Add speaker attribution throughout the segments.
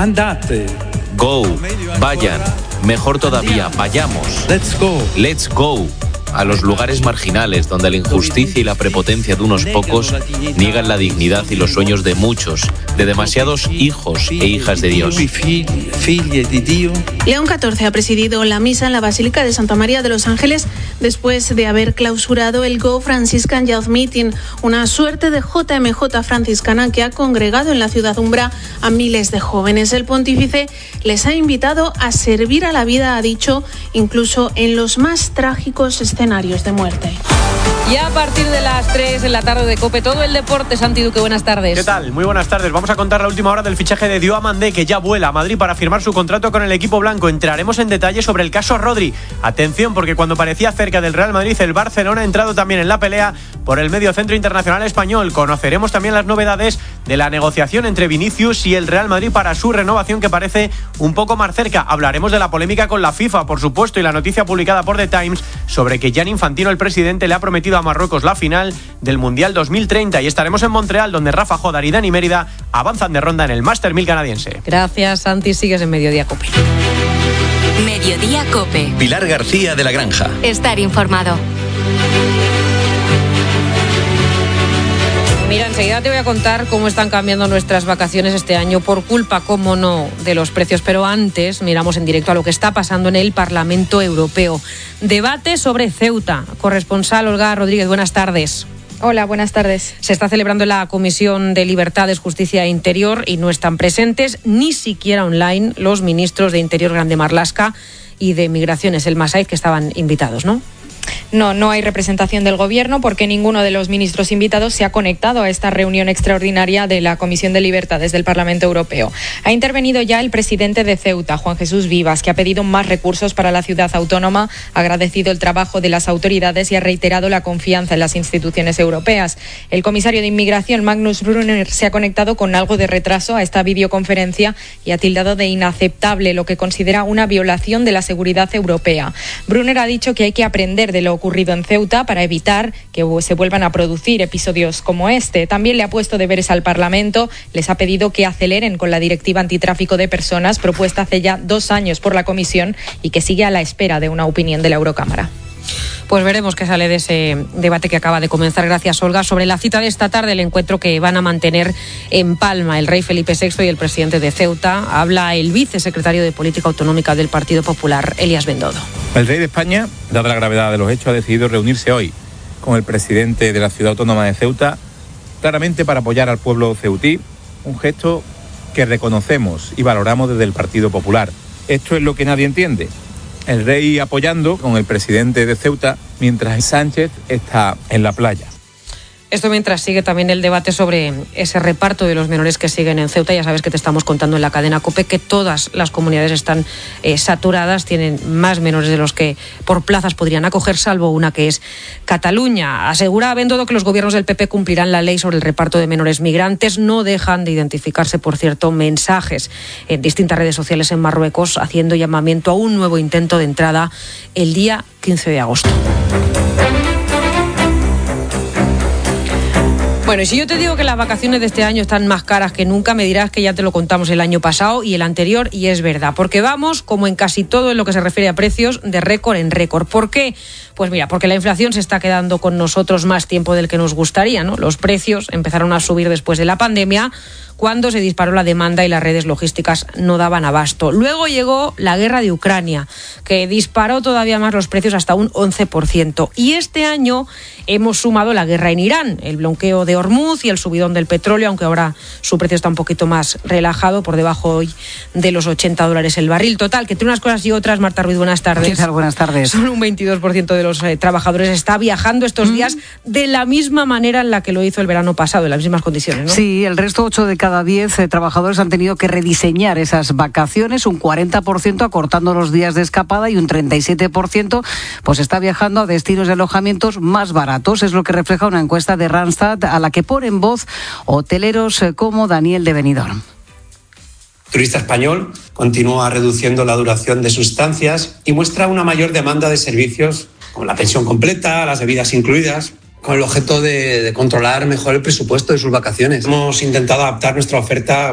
Speaker 1: Andate.
Speaker 2: Go. Vayan. Mejor todavía, vayamos.
Speaker 1: Let's go.
Speaker 2: Let's go. A los lugares marginales donde la injusticia y la prepotencia de unos pocos niegan la dignidad y los sueños de muchos, de demasiados hijos e hijas de Dios.
Speaker 3: León XIV ha presidido la misa en la Basílica de Santa María de los Ángeles después de haber clausurado el Go Franciscan Youth Meeting, una suerte de JMJ franciscana que ha congregado en la ciudad umbra a miles de jóvenes. El pontífice les ha invitado a servir a la vida, ha dicho, incluso en los más trágicos escenarios de muerte.
Speaker 4: Y a partir de las 3 en la tarde de COPE, todo el deporte. Santi Duque, buenas tardes.
Speaker 5: ¿Qué tal? Muy buenas tardes. Vamos a contar la última hora del fichaje de Diomandé, que ya vuela a Madrid para firmar su contrato con el equipo blanco. Entraremos en detalle sobre el caso Rodri. Atención, porque cuando parecía cerca del Real Madrid, el Barcelona ha entrado también en la pelea por el mediocentro internacional español. Conoceremos también las novedades de la negociación entre Vinicius y el Real Madrid para su renovación, que parece un poco más cerca. Hablaremos de la polémica con la FIFA, por supuesto, y la noticia publicada por The Times sobre que Gianni Infantino, el presidente, le ha prometido a Marruecos la final del Mundial 2030. Y estaremos en Montreal, donde Rafa Jodar y Dani Mérida avanzan de ronda en el Master 1000 canadiense.
Speaker 4: Gracias, Santi. Sigues en Mediodía COPE.
Speaker 6: Mediodía COPE.
Speaker 7: Pilar García de la Granja.
Speaker 6: Estar informado.
Speaker 4: Mira, enseguida te voy a contar cómo están cambiando nuestras vacaciones este año por culpa, cómo no, de los precios. Pero antes miramos en directo a lo que está pasando en el Parlamento Europeo. Debate sobre Ceuta. Corresponsal Olga Rodríguez, buenas tardes.
Speaker 8: Hola, buenas tardes.
Speaker 4: Se está celebrando en la Comisión de Libertades, Justicia e Interior y no están presentes ni siquiera online los ministros de Interior Grande Marlaska y de Migraciones, el Masaiz, que estaban invitados, ¿no?
Speaker 8: No hay representación del Gobierno porque ninguno de los ministros invitados se ha conectado a esta reunión extraordinaria de la Comisión de Libertades del Parlamento Europeo. Ha intervenido ya el presidente de Ceuta, Juan Jesús Vivas, que ha pedido más recursos para la ciudad autónoma, ha agradecido el trabajo de las autoridades y ha reiterado la confianza en las instituciones europeas. El comisario de Inmigración, Magnus Brunner, se ha conectado con algo de retraso a esta videoconferencia y ha tildado de inaceptable lo que considera una violación de la seguridad europea. Brunner ha dicho que hay que aprender de lo ocurrido en Ceuta para evitar que se vuelvan a producir episodios como este. También le ha puesto deberes al Parlamento, les ha pedido que aceleren con la directiva antitráfico de personas propuesta hace ya 2 años por la Comisión y que sigue a la espera de una opinión de la Eurocámara.
Speaker 4: Pues veremos qué sale de ese debate que acaba de comenzar. Gracias, Olga. Sobre la cita de esta tarde, el encuentro que van a mantener en Palma el rey Felipe VI y el presidente de Ceuta, habla el vicesecretario de Política Autonómica del Partido Popular, Elías Bendodo.
Speaker 9: El rey de España, dada la gravedad de los hechos, ha decidido reunirse hoy con el presidente de la ciudad autónoma de Ceuta, claramente para apoyar al pueblo ceutí, un gesto que reconocemos y valoramos desde el Partido Popular. Esto es lo que nadie entiende. El rey apoyando con el presidente de Ceuta mientras Sánchez está en la playa.
Speaker 4: Esto mientras sigue también el debate sobre ese reparto de los menores que siguen en Ceuta. Ya sabes que te estamos contando en la cadena COPE que todas las comunidades están saturadas, tienen más menores de los que por plazas podrían acoger, salvo una que es Cataluña. Asegura Bendodo que los gobiernos del PP cumplirán la ley sobre el reparto de menores migrantes. No dejan de identificarse, por cierto, mensajes en distintas redes sociales en Marruecos haciendo llamamiento a un nuevo intento de entrada el día 15 de agosto. Bueno, y si yo te digo que las vacaciones de este año están más caras que nunca, me dirás que ya te lo contamos el año pasado y el anterior, y es verdad, porque vamos, como en casi todo en lo que se refiere a precios, de récord en récord. ¿Por qué? Pues mira, porque la inflación se está quedando con nosotros más tiempo del que nos gustaría, ¿no? Los precios empezaron a subir después de la pandemia, cuando se disparó la demanda y las redes logísticas no daban abasto. Luego llegó la guerra de Ucrania, que disparó todavía más los precios hasta un 11%. Y este año hemos sumado la guerra en Irán, el bloqueo de Hormuz y el subidón del petróleo, aunque ahora su precio está un poquito más relajado, por debajo hoy de los $80 el barril. Total, que entre unas cosas y otras, Marta Ruiz, buenas tardes.
Speaker 10: ¿Qué tal? Buenas tardes.
Speaker 4: Solo un 22% de los trabajadores está viajando estos días de la misma manera en la que lo hizo el verano pasado, en las mismas condiciones, ¿no?
Speaker 10: Sí, el resto, 8 de cada 10 trabajadores han tenido que rediseñar esas vacaciones, un 40% acortando los días de escapada y un 37% pues está viajando a destinos de alojamientos más baratos. Es lo que refleja una encuesta de Randstad a la que ponen voz hoteleros como Daniel de Benidorm.
Speaker 11: El turista español continúa reduciendo la duración de sus estancias y muestra una mayor demanda de servicios como la pensión completa, las bebidas incluidas, con el objeto de controlar mejor el presupuesto de sus vacaciones. Hemos intentado adaptar nuestra oferta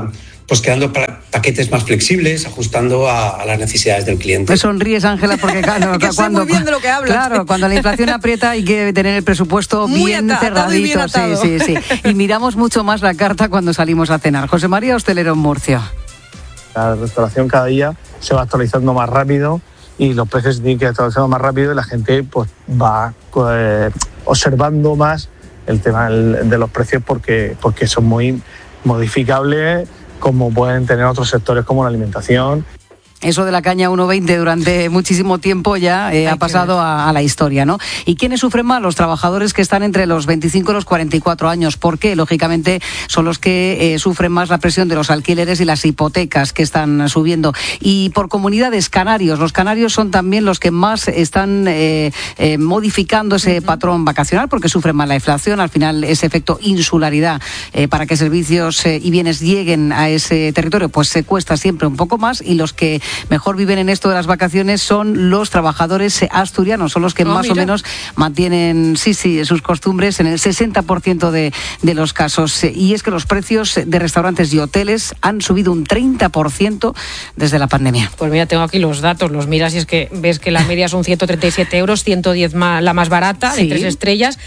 Speaker 11: pues creando paquetes más flexibles, ajustando a las necesidades del cliente.
Speaker 10: Te sonríes, Ángela, porque claro,
Speaker 4: que sé muy bien de lo que hablas.
Speaker 10: Claro, cuando la inflación aprieta hay que tener el presupuesto muy bien cerradito. Sí. Y miramos mucho más la carta cuando salimos a cenar. José María, hostelero en Murcia.
Speaker 1: La restauración cada día se va actualizando más rápido y los precios se tienen que actualizar más rápido y la gente pues va observando más el tema de los precios porque son muy modificables, como pueden tener otros sectores como la alimentación.
Speaker 10: Eso de la caña 1,20 durante muchísimo tiempo ya ha pasado a la historia, ¿no? ¿Y quiénes sufren más? Los trabajadores que están entre los 25 y los 44 años. ¿Por qué? Lógicamente son los que sufren más la presión de los alquileres y las hipotecas que están subiendo. Y por comunidades, canarios. Los canarios son también los que más están modificando ese patrón vacacional porque sufren más la inflación. Al final, ese efecto insularidad para que servicios y bienes lleguen a ese territorio, pues se cuesta siempre un poco más. Y los que mejor viven en esto de las vacaciones son los trabajadores asturianos, son los que más o menos mantienen sus costumbres en el 60% de los casos. Y es que los precios de restaurantes y hoteles han subido un 30% desde la pandemia.
Speaker 4: Pues mira, tengo aquí los datos, los miras y es que ves que la media son 137 euros, 110 la más barata, de 3 estrellas,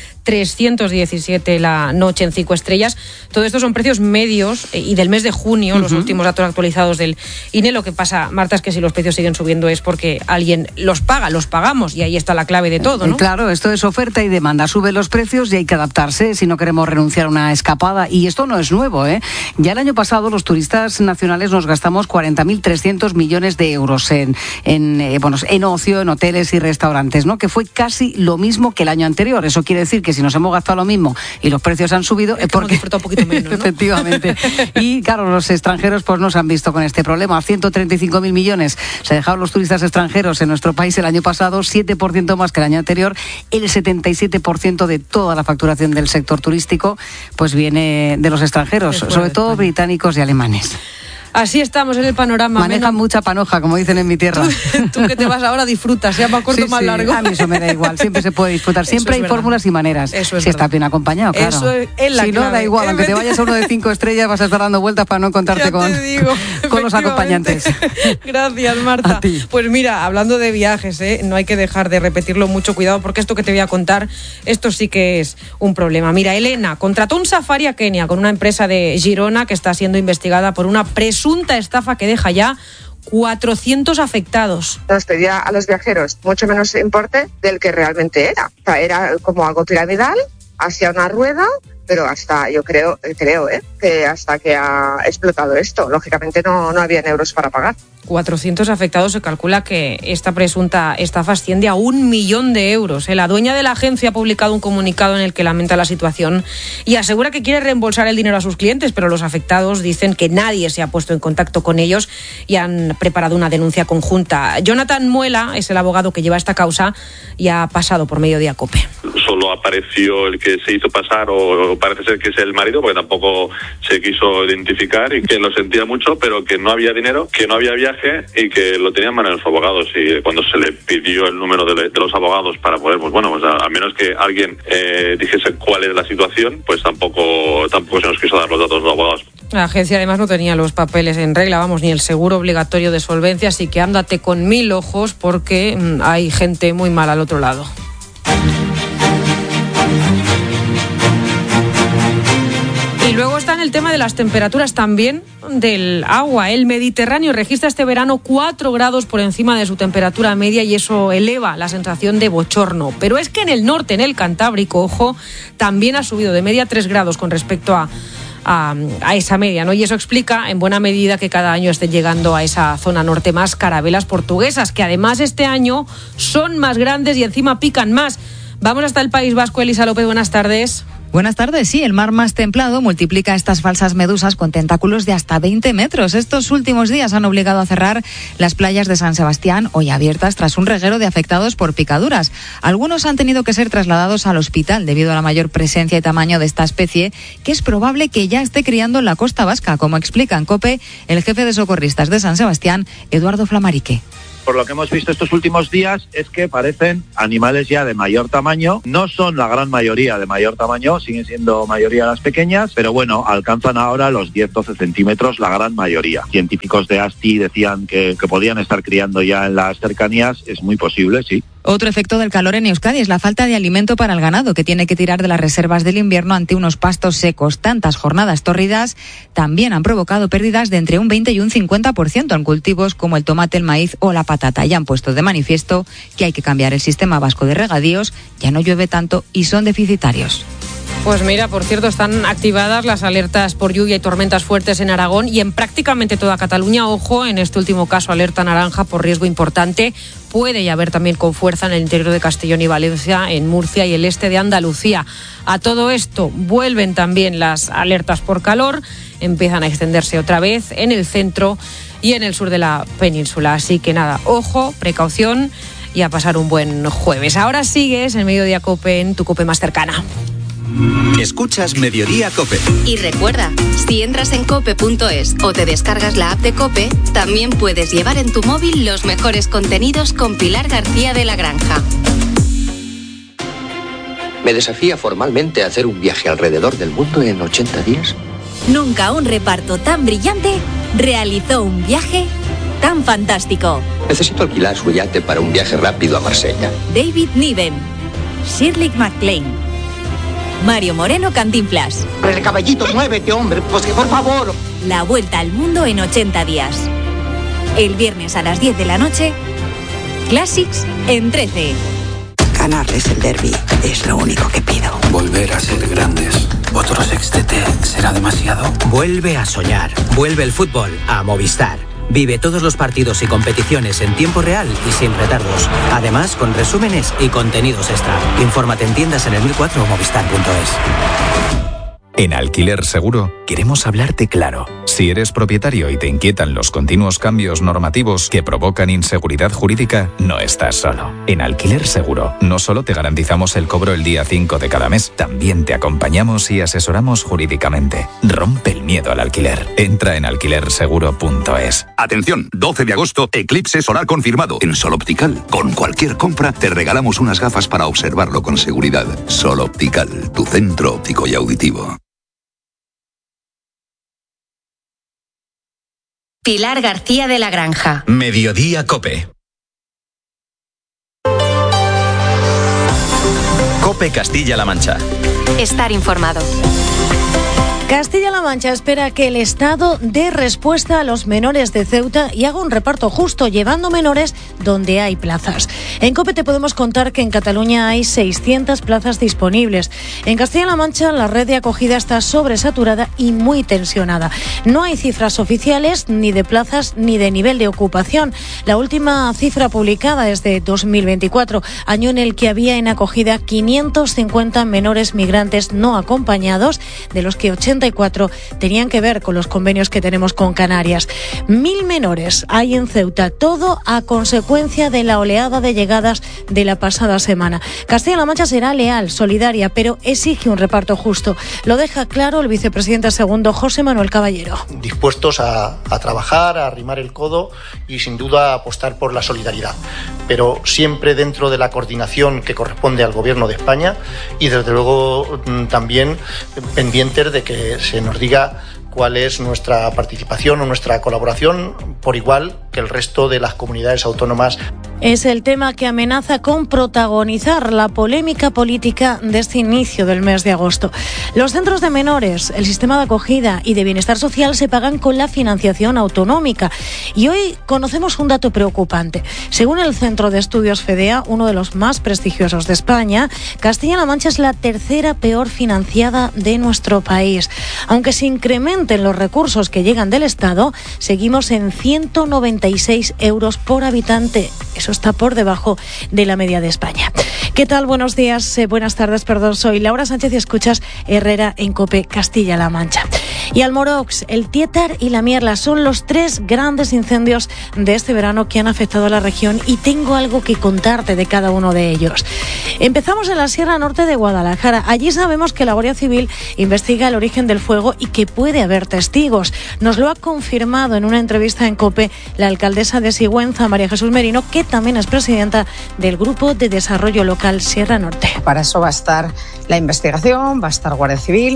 Speaker 4: 317 la noche en 5 estrellas. Todo esto son precios medios y del mes de junio, los últimos datos actualizados del INE. Lo que pasa, Marta, es que si los precios siguen subiendo es porque alguien los pagamos y ahí está la clave de todo, ¿no?
Speaker 10: Claro, esto es oferta y demanda. Suben los precios y hay que adaptarse si no queremos renunciar a una escapada. Y esto no es nuevo, ¿eh? Ya el año pasado los turistas nacionales nos gastamos 40.300 millones de euros en ocio, en hoteles y restaurantes, ¿no? Que fue casi lo mismo que el año anterior. Eso quiere decir que si nos hemos gastado lo mismo y los precios han subido es porque
Speaker 4: hemos disfrutado un poquito menos, ¿no?
Speaker 10: Efectivamente. Y claro, los extranjeros pues no se han visto con este problema. 135.000 millones se dejaron los turistas extranjeros en nuestro país el año pasado, 7% más que el año anterior. El 77% de toda la facturación del sector turístico pues viene de los extranjeros, sobre todo británicos y alemanes.
Speaker 4: Así estamos en el panorama.
Speaker 10: Manejan mucha panoja, como dicen en mi tierra.
Speaker 4: Tú que te vas ahora disfrutas, sea más corto o más largo.
Speaker 10: A mí eso me da igual, siempre se puede disfrutar. Siempre hay fórmulas y maneras. Si estás bien acompañado, claro.
Speaker 4: Eso es la
Speaker 10: si no, da igual, aunque te vayas a uno de 5 estrellas, vas a estar dando vueltas para no encontrarte con los acompañantes.
Speaker 4: Gracias, Marta.
Speaker 10: A ti.
Speaker 4: Pues mira, hablando de viajes, no hay que dejar de repetirlo, mucho cuidado, porque esto que te voy a contar, esto sí que es un problema. Mira, Elena contrató un safari a Kenia con una empresa de Girona que está siendo investigada por una presunta estafa que deja ya 400 afectados.
Speaker 7: Nos pedía a los viajeros mucho menos importe del que realmente era. O sea, era como algo piramidal, hacia una rueda, pero hasta, yo creo que hasta que ha explotado esto, lógicamente no había euros para pagar.
Speaker 4: 400 afectados. Se calcula que esta presunta estafa asciende a 1 millón de euros. La dueña de la agencia ha publicado un comunicado en el que lamenta la situación y asegura que quiere reembolsar el dinero a sus clientes, pero los afectados dicen que nadie se ha puesto en contacto con ellos y han preparado una denuncia conjunta. Jonathan Muela es el abogado que lleva esta causa y ha pasado por Mediodía COPE.
Speaker 12: Solo apareció el que se hizo pasar, o parece ser que es el marido, porque tampoco se quiso identificar, y que lo sentía mucho, pero que no había dinero, que no había viaje y que lo tenían en manos los abogados. Y cuando se le pidió el número de los abogados para poder, pues a menos que alguien dijese cuál es la situación, pues tampoco se nos quiso dar los datos de los abogados.
Speaker 4: La agencia además no tenía los papeles en regla, ni el seguro obligatorio de solvencia, así que ándate con 1000 ojos porque hay gente muy mala al otro lado. Y luego está en el tema de las temperaturas también del agua. El Mediterráneo registra este verano 4 grados por encima de su temperatura media y eso eleva la sensación de bochorno. Pero es que en el norte, en el Cantábrico, ojo, también ha subido de media 3 grados con respecto a esa media, ¿no? Y eso explica en buena medida que cada año estén llegando a esa zona norte más carabelas portuguesas, que además este año son más grandes y encima pican más. Vamos hasta el País Vasco. Elisa López, buenas tardes.
Speaker 13: Buenas tardes. Sí, el mar más templado multiplica estas falsas medusas con tentáculos de hasta 20 metros. Estos últimos días han obligado a cerrar las playas de San Sebastián, hoy abiertas tras un reguero de afectados por picaduras. Algunos han tenido que ser trasladados al hospital debido a la mayor presencia y tamaño de esta especie, que es probable que ya esté criando en la costa vasca, como explica en COPE el jefe de socorristas de San Sebastián, Eduardo Flamarique.
Speaker 14: por lo que hemos visto estos últimos días, es que parecen animales ya de mayor tamaño. No son la gran mayoría de mayor tamaño, siguen siendo mayoría las pequeñas, pero bueno, alcanzan ahora los 10-12 centímetros la gran mayoría. Científicos de ASTI decían que podían estar criando ya en las cercanías. Es muy posible, sí.
Speaker 13: Otro efecto del calor en Euskadi es la falta de alimento para el ganado, que tiene que tirar de las reservas del invierno ante unos pastos secos. Tantas jornadas tórridas también han provocado pérdidas de entre un 20 y un 50% en cultivos como el tomate, el maíz o la patata. Y han puesto de manifiesto que hay que cambiar el sistema vasco de regadíos. Ya no llueve tanto y son deficitarios.
Speaker 4: Pues mira, por cierto, están activadas las alertas por lluvia y tormentas fuertes en Aragón y en prácticamente toda Cataluña. Ojo, en este último caso, alerta naranja por riesgo importante. Puede llover también con fuerza en el interior de Castellón y Valencia, en Murcia y el este de Andalucía. A todo esto vuelven también las alertas por calor. Empiezan a extenderse otra vez en el centro y en el sur de la península. Así que nada, ojo, precaución y a pasar un buen jueves. Ahora sigues en Mediodía COPE, en tu COPE más cercana.
Speaker 15: Escuchas Mediodía COPE.
Speaker 6: Y recuerda, si entras en cope.es o te descargas la app de COPE, también puedes llevar en tu móvil los mejores contenidos con Pilar García de la Granja.
Speaker 16: ¿Me desafía formalmente a hacer un viaje alrededor del mundo en 80 días?
Speaker 17: Nunca un reparto tan brillante realizó un viaje tan fantástico.
Speaker 16: Necesito alquilar su yate para un viaje rápido a Marsella.
Speaker 17: David Niven, Shirley MacLaine, Mario Moreno Cantinflas.
Speaker 18: El caballito, muévete, hombre, pues que por favor.
Speaker 17: La vuelta al mundo en 80 días. El viernes a las 10 de la noche, Classics en 13.
Speaker 19: Ganarles el derbi es lo único que pido.
Speaker 20: Volver a ser grandes. Otro sextete será demasiado.
Speaker 21: Vuelve a soñar. Vuelve el fútbol a Movistar. Vive todos los partidos y competiciones en tiempo real y sin retardos. Además, con resúmenes y contenidos extra. Infórmate en tiendas en el 1004 o movistar.es.
Speaker 22: En Alquiler Seguro queremos hablarte claro. Si eres propietario y te inquietan los continuos cambios normativos que provocan inseguridad jurídica, no estás solo. En Alquiler Seguro no solo te garantizamos el cobro el día 5 de cada mes, también te acompañamos y asesoramos jurídicamente. Rompe el miedo al alquiler. Entra en alquilerseguro.es.
Speaker 23: Atención, 12 de agosto, eclipse solar confirmado en Sol Optical. Con cualquier compra te regalamos unas gafas para observarlo con seguridad. Sol Optical, tu centro óptico y auditivo.
Speaker 6: Pilar García de la Granja.
Speaker 15: Mediodía COPE. COPE Castilla-La Mancha.
Speaker 6: Estar informado.
Speaker 24: Castilla-La Mancha espera que el Estado dé respuesta a los menores de Ceuta y haga un reparto justo, llevando menores donde hay plazas. En COPE te podemos contar que en Cataluña hay 600 plazas disponibles. En Castilla-La Mancha la red de acogida está sobresaturada y muy tensionada. No hay cifras oficiales ni de plazas ni de nivel de ocupación. La última cifra publicada es de 2024, año en el que había en acogida 550 menores migrantes no acompañados, de los que 84 tenían que ver con los convenios que tenemos con Canarias. 1.000 menores hay en Ceuta, todo a consecuencia de la oleada de llegadas de la pasada semana. Castilla-La Mancha será leal, solidaria, pero exige un reparto justo. Lo deja claro el vicepresidente segundo, José Manuel Caballero.
Speaker 25: Dispuestos a trabajar, a arrimar el codo y sin duda a apostar por la solidaridad, pero siempre dentro de la coordinación que corresponde al Gobierno de España y desde luego también pendientes de que se nos diga cuál es nuestra participación o nuestra colaboración por igual que el resto de las comunidades autónomas.
Speaker 24: Es el tema que amenaza con protagonizar la polémica política de este inicio del mes de agosto. Los centros de menores, el sistema de acogida y de bienestar social se pagan con la financiación autonómica. Y hoy conocemos un dato preocupante. Según el Centro de Estudios FEDEA, uno de los más prestigiosos de España, Castilla-La Mancha es la tercera peor financiada de nuestro país. Aunque se incrementen los recursos que llegan del Estado, seguimos en 196 euros por habitante. Eso eso está por debajo de la media de España. ¿Qué tal? Buenos días, buenas tardes, perdón. Soy Laura Sánchez y escuchas Herrera en COPE Castilla-La Mancha. Y Almorox, el Tietar y la Mierla son los 3 grandes incendios de este verano que han afectado a la región y tengo algo que contarte de cada uno de ellos. Empezamos en la Sierra Norte de Guadalajara. Allí sabemos que la Guardia Civil investiga el origen del fuego y que puede haber testigos. Nos lo ha confirmado en una entrevista en COPE la alcaldesa de Sigüenza, María Jesús Merino, que también es presidenta del Grupo de Desarrollo Local Sierra Norte.
Speaker 2: Para eso va a estar la investigación, va a estar Guardia Civil.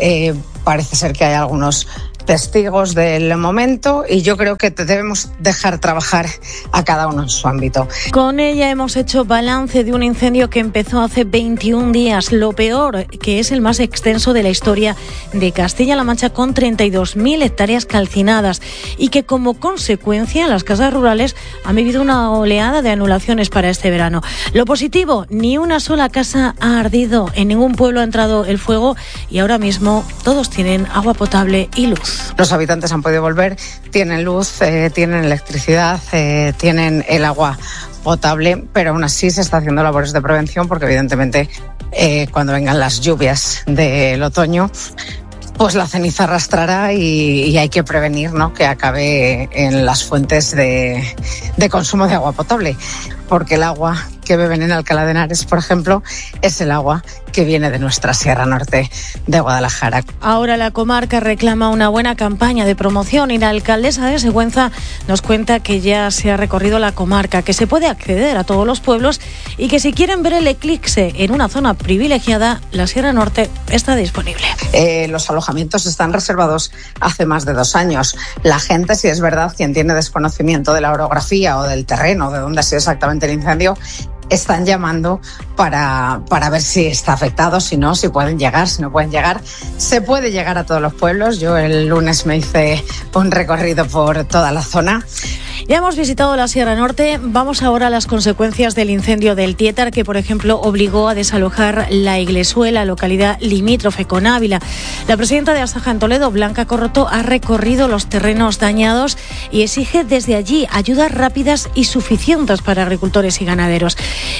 Speaker 2: Parece ser que hay algunos testigos del momento y yo creo que debemos dejar trabajar a cada uno en su ámbito.
Speaker 24: Con ella hemos hecho balance de un incendio que empezó hace 21 días, lo peor, que es el más extenso de la historia de Castilla-La Mancha, con 32.000 hectáreas calcinadas y que como consecuencia las casas rurales han vivido una oleada de anulaciones para este verano. Lo positivo, ni una sola casa ha ardido, en ningún pueblo ha entrado el fuego y ahora mismo todos tienen agua potable y luz.
Speaker 2: Los habitantes han podido volver, tienen luz, tienen electricidad, tienen el agua potable, pero aún así se está haciendo labores de prevención porque evidentemente cuando vengan las lluvias del otoño, pues la ceniza arrastrará y hay que prevenir, ¿no?, que acabe en las fuentes de consumo de agua potable, porque el agua que beben en Alcalá de Henares, por ejemplo, es el agua que viene de nuestra Sierra Norte de Guadalajara.
Speaker 24: Ahora la comarca reclama una buena campaña de promoción y la alcaldesa de Sigüenza nos cuenta que ya se ha recorrido la comarca, que se puede acceder a todos los pueblos y que si quieren ver el eclipse en una zona privilegiada, la Sierra Norte está disponible.
Speaker 2: Los alojamientos están reservados hace más de 2 años. La gente, si es verdad, quien tiene desconocimiento de la orografía o del terreno, de dónde ha sido exactamente el incendio, están llamando para ver si está afectado, si no, si pueden llegar, si no pueden llegar. Se puede llegar a todos los pueblos. Yo el lunes me hice un recorrido por toda la zona.
Speaker 24: Ya hemos visitado la Sierra Norte. Vamos ahora a las consecuencias del incendio del Tietar, que por ejemplo obligó a desalojar la Iglesuela, localidad limítrofe con Ávila. La presidenta de Asaja en Toledo, Blanca Corroto, ha recorrido los terrenos dañados y exige desde allí ayudas rápidas y suficientes para agricultores y ganaderos.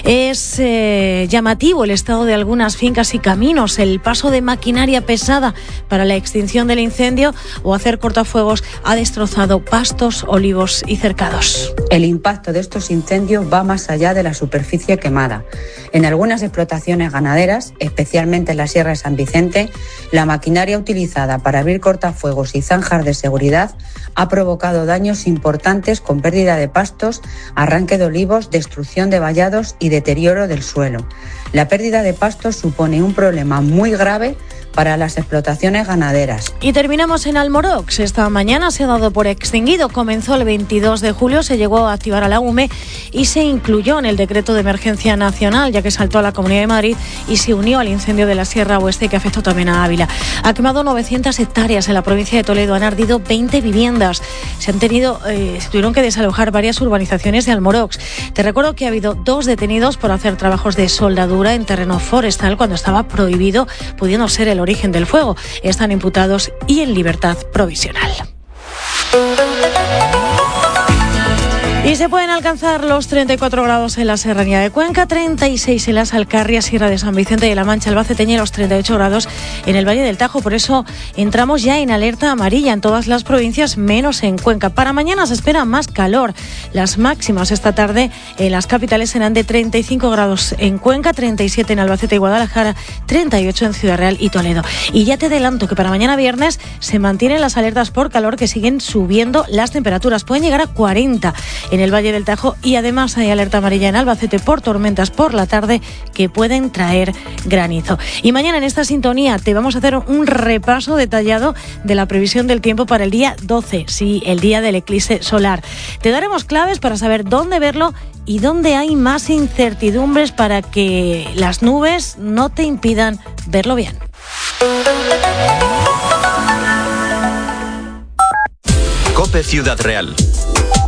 Speaker 24: Es llamativo el estado de algunas fincas y caminos, el paso de maquinaria pesada para la extinción del incendio o hacer cortafuegos ha destrozado pastos, olivos y cercados.
Speaker 3: El impacto de estos incendios va más allá de la superficie quemada. En algunas explotaciones ganaderas, especialmente en la Sierra de San Vicente, la maquinaria utilizada para abrir cortafuegos y zanjas de seguridad ha provocado daños importantes con pérdida de pastos, arranque de olivos, destrucción de vallados y deterioro del suelo. La pérdida de pastos supone un problema muy grave para las explotaciones ganaderas.
Speaker 24: Y terminamos en Almorox. Esta mañana se ha dado por extinguido. Comenzó el 22 de julio, se llegó a activar a la UME y se incluyó en el decreto de emergencia nacional, ya que saltó a la Comunidad de Madrid y se unió al incendio de la Sierra Oeste que afectó también a Ávila. Ha quemado 900 hectáreas en la provincia de Toledo, han ardido 20 viviendas. Se tuvieron que desalojar varias urbanizaciones de Almorox. Te recuerdo que ha habido 2 detenidos por hacer trabajos de soldadura en terreno forestal cuando estaba prohibido, pudiendo ser el origen del fuego. Están imputados y en libertad provisional. Y se pueden alcanzar los 34 grados en la Serranía de Cuenca, 36 en las Alcarrias, Sierra de San Vicente y La Mancha, Albacete, y los 38 grados en el Valle del Tajo. Por eso entramos ya en alerta amarilla en todas las provincias, menos en Cuenca. Para mañana se espera más calor. Las máximas esta tarde en las capitales serán de 35 grados en Cuenca, 37 en Albacete y Guadalajara, 38 en Ciudad Real y Toledo. Y ya te adelanto que para mañana viernes se mantienen las alertas por calor, que siguen subiendo las temperaturas. Pueden llegar a 40 en el Valle del Tajo y además hay alerta amarilla en Albacete por tormentas por la tarde que pueden traer granizo. Y mañana en esta sintonía te vamos a hacer un repaso detallado de la previsión del tiempo para el día 12, sí, el día del eclipse solar. Te daremos claves para saber dónde verlo y dónde hay más incertidumbres para que las nubes no te impidan verlo bien.
Speaker 15: COPE Ciudad Real.